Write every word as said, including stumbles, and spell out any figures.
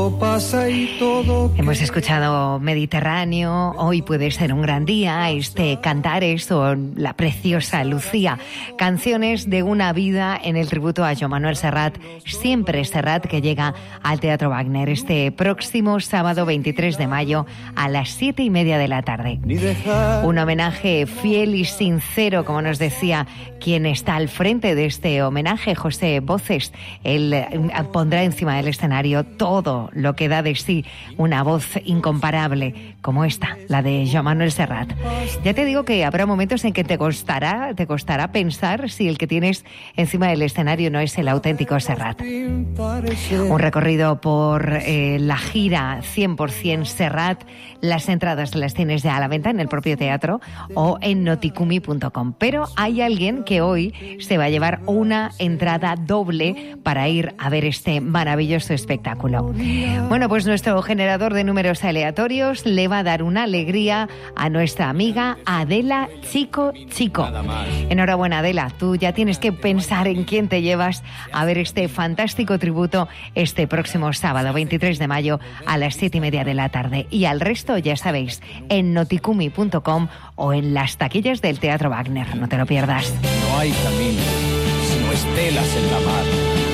Hemos escuchado Mediterráneo, Hoy puede ser un gran día, este Cantares o la preciosa Lucía, canciones de una vida en el tributo a Joan Manuel Serrat, siempre Serrat, que llega al Teatro Wagner este próximo sábado veintitrés de mayo a las siete y media de la tarde. Un homenaje fiel y sincero, como nos decía quien está al frente de este homenaje, José Voces. Él pondrá encima del escenario todo lo que da de sí una voz incomparable como esta, la de Joan Manuel Serrat. Ya te digo que habrá momentos en que te costará, te costará pensar si el que tienes encima del escenario no es el auténtico Serrat. Un recorrido por eh, la gira cien por ciento Serrat. Las entradas las tienes ya a la venta en el propio teatro o en noticumi punto com. Pero hay alguien que hoy se va a llevar una entrada doble para ir a ver este maravilloso espectáculo. Bueno, pues nuestro generador de números aleatorios le va a dar una alegría a nuestra amiga Adela Chico Chico. Enhorabuena, Adela, tú ya tienes que pensar en quién te llevas a ver este fantástico tributo este próximo sábado veintitrés de mayo a las siete y media de la tarde. Y al resto, ya sabéis, en noticumi punto com o en las taquillas del Teatro Wagner. No te lo pierdas. No hay camino, sino estelas en la mar.